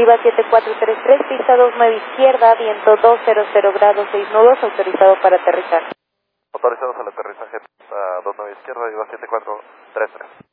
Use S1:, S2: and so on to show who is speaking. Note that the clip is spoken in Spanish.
S1: Viva 7433, pista 29 izquierda, viento 200 grados 6 nudos, autorizado para aterrizar.
S2: Autorizados al aterrizaje, pista 29 izquierda, Viva 7433.